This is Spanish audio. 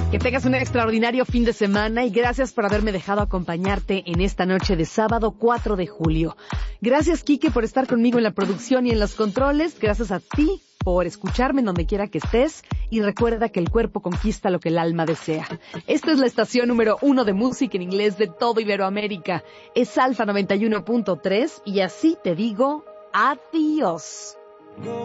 Que tengas un extraordinario fin de semana y gracias por haberme dejado acompañarte en esta noche de sábado 4 de julio. Gracias, Quique, por estar conmigo en la producción y en los controles. Gracias a ti por escucharme en donde quiera que estés. Y recuerda que el cuerpo conquista lo que el alma desea. Esta es la estación número 1 de música en inglés de todo Iberoamérica. Es Alfa 91.3 y así te digo adiós.